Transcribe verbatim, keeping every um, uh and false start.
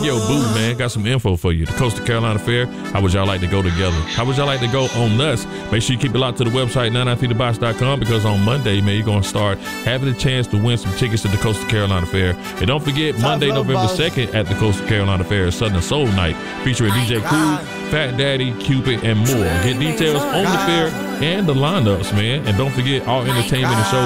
yo, Boo, man, got some info for you. The Coastal Carolina Fair. How would y'all like to go together? How would y'all like to go on us? Make sure you keep it locked to the website, nine nine three the box dot com, because on Monday, man, you're going to start having a chance to win some tickets to the Coastal Carolina Fair. And don't forget, Monday, November second at the Coastal Carolina Fair, Southern Soul Night, featuring D J Cool, Fat Daddy, Cupid, and more. Get details on the fair and the lineups, man. And don't forget, all entertainment and shows